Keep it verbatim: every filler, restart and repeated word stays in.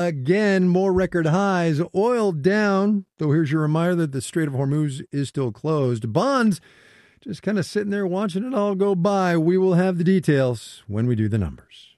Again, more record highs. Oil down, though here's your reminder that the Strait of Hormuz is still closed. Bonds just kind of sitting there watching it all go by. We will have the details when we do the numbers.